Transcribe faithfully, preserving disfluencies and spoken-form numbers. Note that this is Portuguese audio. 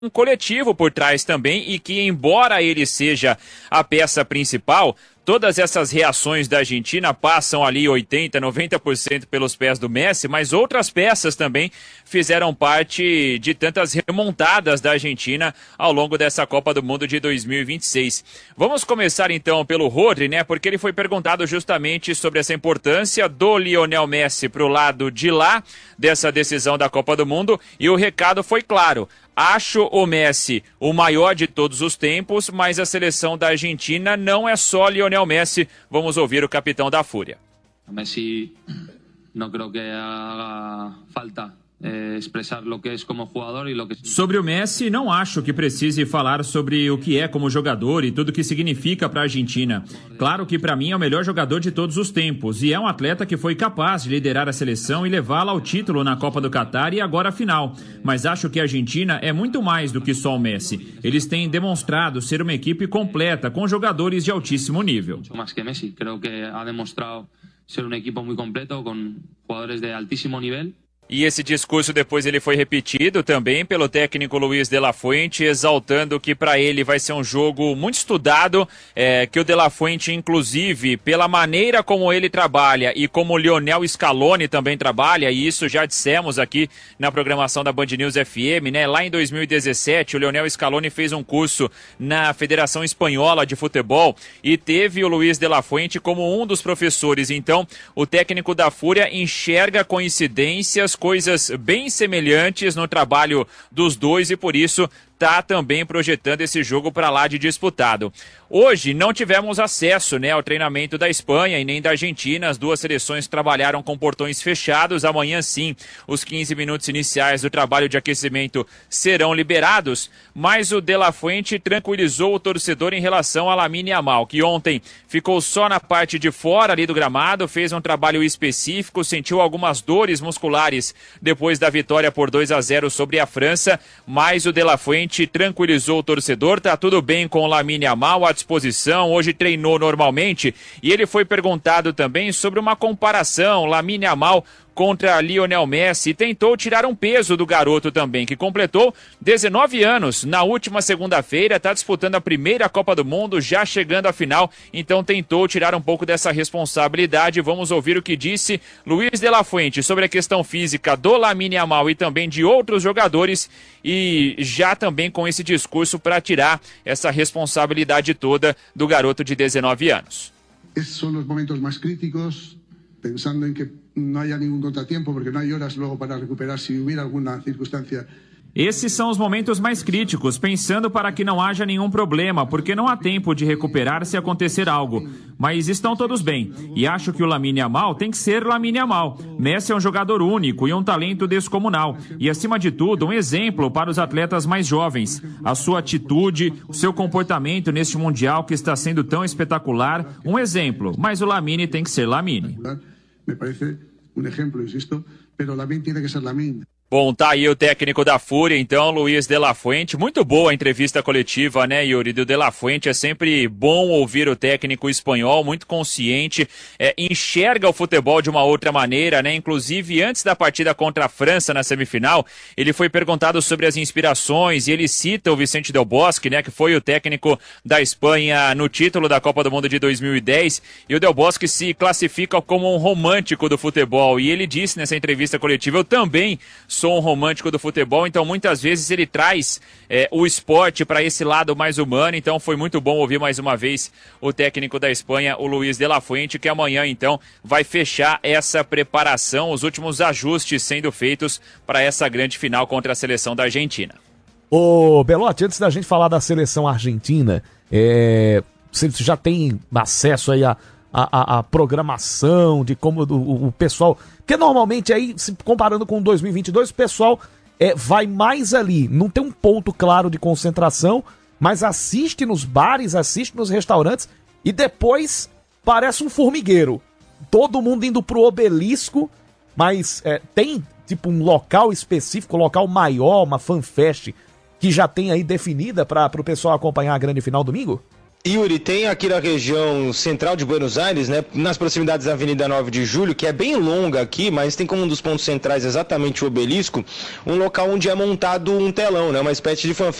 um coletivo por trás também e que, embora ele seja a peça principal, todas essas reações da Argentina passam ali oitenta, noventa por cento pelos pés do Messi, mas outras peças também fizeram parte de tantas remontadas da Argentina ao longo dessa Copa do Mundo de dois mil e vinte e seis. Vamos começar então pelo Rodri, né? Porque ele foi perguntado justamente sobre essa importância do Lionel Messi para o lado de lá dessa decisão da Copa do Mundo e o recado foi claro. Acho o Messi o maior de todos os tempos, mas a seleção da Argentina não é só Lionel Messi. Vamos ouvir o capitão da Fúria. Messi, não creo que haga falta eh, expressar lo que é como jogador e lo que... Sobre o Messi, não acho que precise falar sobre o que é como jogador e tudo o que significa para a Argentina. Claro que para mim é o melhor jogador de todos os tempos e é um atleta que foi capaz de liderar a seleção e levá-la ao título na Copa do Catar e agora a final. Mas acho que a Argentina é muito mais do que só o Messi. Eles têm demonstrado ser uma equipe completa com jogadores de altíssimo nível. Mais que Messi, creo que ha demonstrado ser um equipo muito completo com jogadores de altíssimo nível. E esse discurso depois ele foi repetido também pelo técnico Luiz de la Fuente, exaltando que para ele vai ser um jogo muito estudado, é, que o de la Fuente, inclusive, pela maneira como ele trabalha e como o Lionel Scaloni também trabalha, e isso já dissemos aqui na programação da Band News F M, né? Lá em dois mil e dezessete, o Lionel Scaloni fez um curso na Federação Espanhola de Futebol e teve o Luiz de la Fuente como um dos professores. Então, o técnico da Fúria enxerga coincidências, coisas bem semelhantes no trabalho dos dois e por isso está também projetando esse jogo para lá de disputado. Hoje não tivemos acesso, né, ao treinamento da Espanha e nem da Argentina. As duas seleções trabalharam com portões fechados. Amanhã sim, os quinze minutos iniciais do trabalho de aquecimento serão liberados, mas o De La Fuente tranquilizou o torcedor em relação a Lamine Yamal, que ontem ficou só na parte de fora ali do gramado, fez um trabalho específico, sentiu algumas dores musculares depois da vitória por dois a zero sobre a França, mas o De La Fuente tranquilizou o torcedor, tá tudo bem com o Lamine Yamal à disposição, hoje treinou normalmente e ele foi perguntado também sobre uma comparação Lamine Yamal contra Lionel Messi e tentou tirar um peso do garoto também, que completou dezenove anos na última segunda-feira, está disputando a primeira Copa do Mundo, já chegando à final, então tentou tirar um pouco dessa responsabilidade. Vamos ouvir o que disse Luiz de la Fuente sobre a questão física do Lamine Yamal e também de outros jogadores e já também com esse discurso para tirar essa responsabilidade toda do garoto de dezenove anos. Esses são os momentos mais críticos, pensando em que não haya nenhum contratiempo, porque não há horas logo para recuperar se houver alguma circunstância. Esses são os momentos mais críticos, pensando para que não haja nenhum problema, porque não há tempo de recuperar se acontecer algo. Mas estão todos bem, e acho que o Lamine Yamal tem que ser Lamine Yamal. Messi é um jogador único e um talento descomunal, e acima de tudo, um exemplo para os atletas mais jovens. A sua atitude, o seu comportamento neste Mundial que está sendo tão espetacular, um exemplo, mas o Lamine tem que ser Lamine. Me parece um exemplo, insisto, mas o Lamine tem que ser Lamine. Bom, tá aí o técnico da Fúria, então, Luiz de la Fuente. Muito boa a entrevista coletiva, né, Yuri? Do de la Fuente é sempre bom ouvir o técnico espanhol, muito consciente, é, enxerga o futebol de uma outra maneira, né? Inclusive, antes da partida contra a França na semifinal, ele foi perguntado sobre as inspirações e ele cita o Vicente Del Bosque, né, que foi o técnico da Espanha no título da Copa do Mundo de dois mil e dez, e o Del Bosque se classifica como um romântico do futebol, e ele disse nessa entrevista coletiva, eu também sou um romântico do futebol, então muitas vezes ele traz é, o esporte para esse lado mais humano, então foi muito bom ouvir mais uma vez o técnico da Espanha, o Luiz de la Fuente, que amanhã então vai fechar essa preparação, os últimos ajustes sendo feitos para essa grande final contra a seleção da Argentina. Ô Belotti, antes da gente falar da seleção argentina, é, você já tem acesso aí a A, a, a programação de como o, o pessoal, porque normalmente aí, se comparando com dois mil e vinte e dois, o pessoal é, vai mais ali, não tem um ponto claro de concentração, mas assiste nos bares, assiste nos restaurantes e depois parece um formigueiro, todo mundo indo pro obelisco, mas é, tem tipo um local específico, um local maior, uma fanfest que já tem aí definida para o pessoal acompanhar a grande final domingo? Yuri, tem aqui na região central de Buenos Aires, né, nas proximidades da Avenida nove de Julho, que é bem longa aqui, mas tem como um dos pontos centrais exatamente o obelisco, um local onde é montado um telão, né, uma espécie de fanfare